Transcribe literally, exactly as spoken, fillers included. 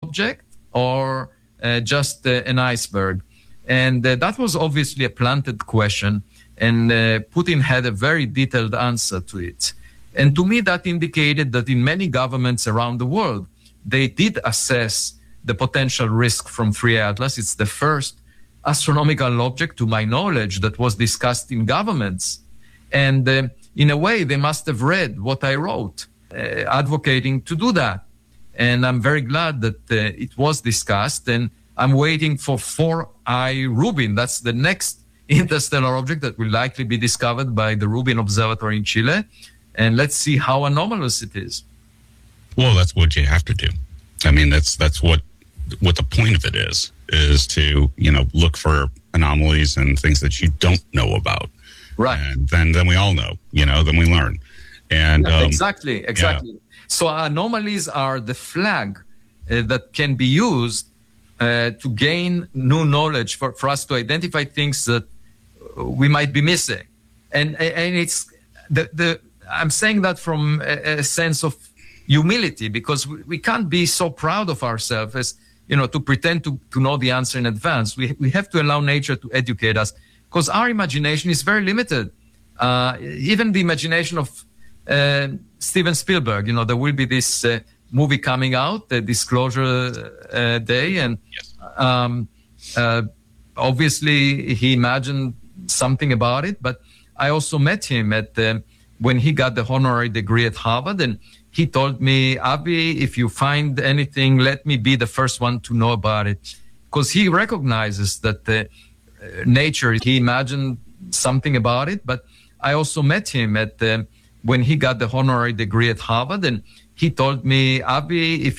object or uh, just uh, an iceberg? And uh, that was obviously a planted question, and uh, Putin had a very detailed answer to it. And to me, that indicated that in many governments around the world, they did assess the potential risk from three A Atlas. It's the first astronomical object, to my knowledge, that was discussed in governments. And uh, in a way, they must have read what I wrote, uh, advocating to do that. And I'm very glad that uh, it was discussed. And I'm waiting for four I Rubin. That's the next interstellar object that will likely be discovered by the Rubin Observatory in Chile. And let's see how anomalous it is. Well, that's what you have to do. I mean, that's that's what what the point of it is, is to, you know, look for anomalies and things that you don't know about. Right. And then, then we all know, you know, then we learn. And yeah, um, exactly, exactly. Yeah. So anomalies are the flag uh, that can be used uh, to gain new knowledge, for, for us to identify things that we might be missing. And and it's the the I'm saying that from a, a sense of humility, because we, we can't be so proud of ourselves as, you know, to pretend to, to know the answer in advance. We we have to allow nature to educate us, because our imagination is very limited. Uh, even the imagination of uh, Steven Spielberg, you know, there will be this uh, movie coming out, the Disclosure uh, Day, and yes. um, uh, obviously he imagined something about it. But I also met him at uh, when he got the honorary degree at Harvard, and he told me, Avi, if you find anything, let me be the first one to know about it. Because he recognizes that the uh, nature, he imagined something about it. But I also met him at uh, when he got the honorary degree at Harvard, and he told me, Avi, if